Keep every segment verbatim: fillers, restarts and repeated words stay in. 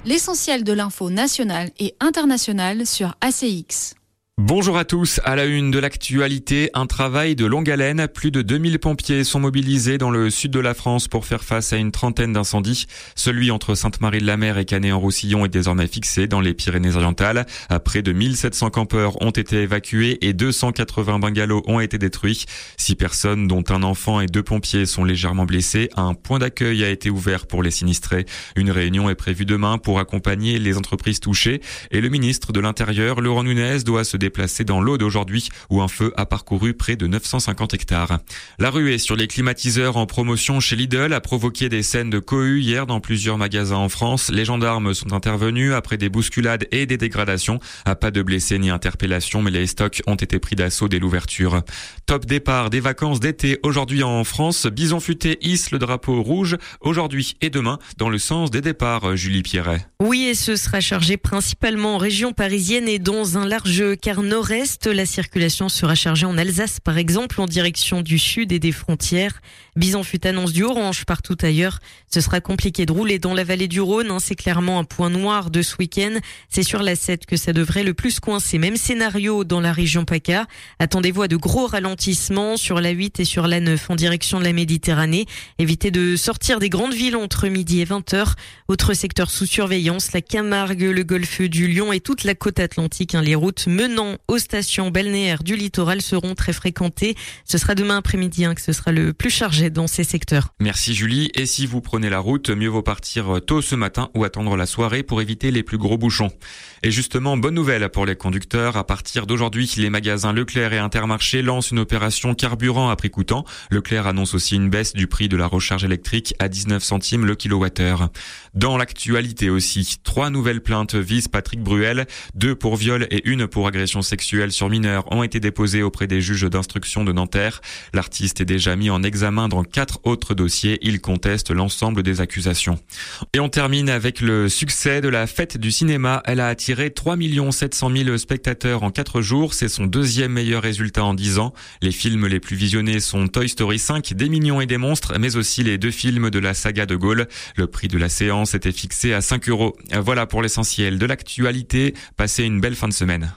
l'essentiel de l'info nationale et internationale sur A C X. Bonjour à tous, à la une de l'actualité, un travail de longue haleine. Plus de deux mille pompiers sont mobilisés dans le sud de la France pour faire face à une trentaine d'incendies. Celui entre Sainte-Marie-de-la-Mer et Canet-en-Roussillon est désormais fixé dans les Pyrénées-Orientales. Près de mille sept cents campeurs ont été évacués et deux cent quatre-vingts bungalows ont été détruits. Six personnes, dont un enfant et deux pompiers, sont légèrement blessés. Un point d'accueil a été ouvert pour les sinistrés. Une réunion est prévue demain pour accompagner les entreprises touchées. Et le ministre de l'Intérieur, Laurent Nunez, doit se déplacer placé dans l'Aude aujourd'hui où un feu a parcouru près de neuf cent cinquante hectares. La ruée sur les climatiseurs en promotion chez Lidl a provoqué des scènes de cohue hier dans plusieurs magasins en France. Les gendarmes sont intervenus après des bousculades et des dégradations. Pas de blessés ni interpellations, mais les stocks ont été pris d'assaut dès l'ouverture. Top départ des vacances d'été aujourd'hui en France. Bison Futé hisse le drapeau rouge aujourd'hui et demain dans le sens des départs, Julie Pierret. Oui, et ce sera chargé principalement en région parisienne et dans un large quart nord-est. La circulation sera chargée en Alsace, par exemple, en direction du sud et des frontières. Bison Futé annonce du orange partout ailleurs. Ce sera compliqué de rouler dans la vallée du Rhône. C'est clairement un point noir de ce week-end. C'est sur la sept que ça devrait le plus coincer. Même scénario dans la région PACA. Attendez-vous à de gros ralentissements sur la huit et sur la neuf en direction de la Méditerranée. Évitez de sortir des grandes villes entre midi et vingt heures. Autre secteur sous surveillance, la Camargue, le golfe du Lion et toute la côte atlantique. Les routes menant aux stations balnéaires du littoral seront très fréquentées. Ce sera demain après-midi hein, que ce sera le plus chargé dans ces secteurs. Merci Julie. Et si vous prenez la route, mieux vaut partir tôt ce matin ou attendre la soirée pour éviter les plus gros bouchons. Et justement, bonne nouvelle pour les conducteurs. À partir d'aujourd'hui, les magasins Leclerc et Intermarché lancent une opération carburant à prix coûtant. Leclerc annonce aussi une baisse du prix de la recharge électrique à dix-neuf centimes le kilowattheure. Dans l'actualité aussi, trois nouvelles plaintes visent Patrick Bruel, deux pour viol et une pour agression sexuelle sur mineurs ont été déposées auprès des juges d'instruction de Nanterre. L'artiste est déjà mis en examen dans quatre autres dossiers. Il conteste l'ensemble des accusations. Et on termine avec le succès de la fête du cinéma. Elle a attiré trois millions sept cent mille spectateurs en quatre jours. C'est son deuxième meilleur résultat en dix ans. Les films les plus visionnés sont Toy Story cinq, Des mignons et des monstres, mais aussi les deux films de la saga de Gaulle. Le prix de la séance était fixé à cinq euros. Voilà pour l'essentiel de l'actualité. Passez une belle fin de semaine.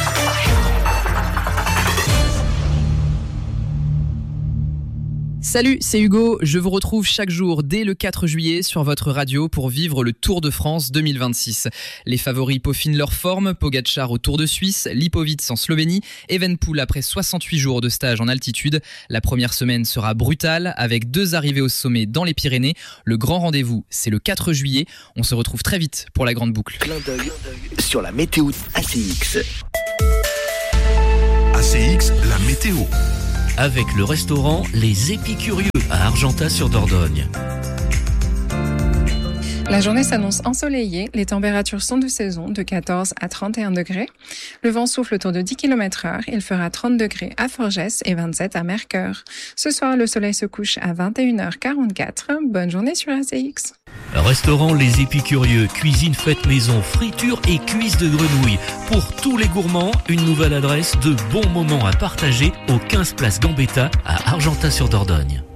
Salut, c'est Hugo. Je vous retrouve chaque jour dès le quatre juillet sur votre radio pour vivre le Tour de France deux mille vingt-six. Les favoris peaufinent leur forme, Pogačar au Tour de Suisse, Lipovic en Slovénie, Evenepoel après soixante-huit jours de stage en altitude. La première semaine sera brutale avec deux arrivées au sommet dans les Pyrénées. Le grand rendez-vous, c'est le quatre juillet. On se retrouve très vite pour la grande boucle. Clin d'œil sur la météo A C X. A C X, la météo. Avec le restaurant Les Épicurieux à Argentat-sur-Dordogne. La journée s'annonce ensoleillée, les températures sont de saison de quatorze à trente et un degrés. Le vent souffle autour de dix kilomètres heure, il fera trente degrés à Forgès et vingt-sept à Mercœur. Ce soir, le soleil se couche à vingt et une heures quarante-quatre. Bonne journée sur A C X. Restaurant Les Épicurieux, cuisine faite maison, friture et cuisse de grenouille. Pour tous les gourmands, une nouvelle adresse de bons moments à partager au quinze place Gambetta à Argentat-sur-Dordogne.